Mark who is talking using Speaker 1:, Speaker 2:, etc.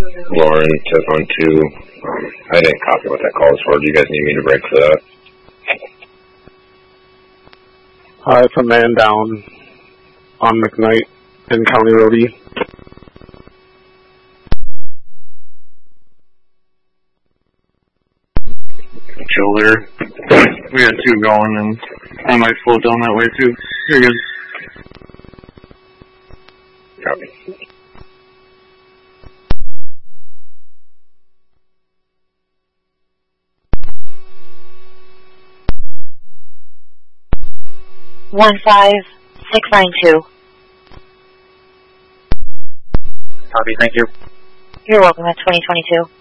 Speaker 1: Lauren, Teflon 2. I didn't copy what that call is for. Do you guys need me to break for that?
Speaker 2: Hi, it's a man down on McKnight in County Road E.
Speaker 3: Chill there. We had 2 going, and I might float down that way too. You're good.
Speaker 1: Copy.
Speaker 4: One 5692.
Speaker 5: Copy, thank you.
Speaker 4: You're welcome at 2022.